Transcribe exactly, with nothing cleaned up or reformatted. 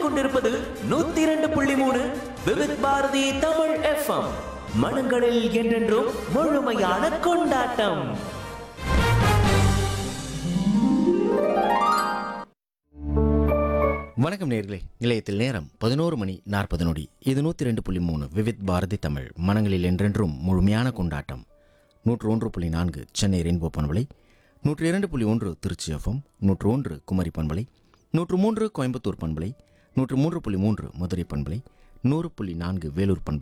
கேட்டுக்கொண்டிருப்பது நூத்தி இரண்டு புள்ளி மூணு விவித் பாரதி தமிழ் எஃப்எம். மனங்களில் என்றென்றும் முழுமையான கொண்டாட்டம். வணக்கம் நேயர்களே, நிலையத்தில் நேரம் பதினோரு மணி நாற்பது நொடி. இது நூற்றி ரெண்டு புள்ளி மூணு விவித் பாரதி தமிழ், மனங்களில் என்றென்றும் முழுமையான கொண்டாட்டம். நூற்று ஒன்று புள்ளி நான்கு சென்னை ரெயின்போ பண்பலை, நூற்று இரண்டு புள்ளி ஒன்று திருச்சி எஃப்எம், நூற்று ஒன்று குமரி பண்பலை, நூற்று மூன்று கோயம்புத்தூர் பண்பலை, நூற்று மூன்று புள்ளி மூன்று மதுரை பண்பலை, நூறு புள்ளி நான்கு வேலூர் பண்பலை,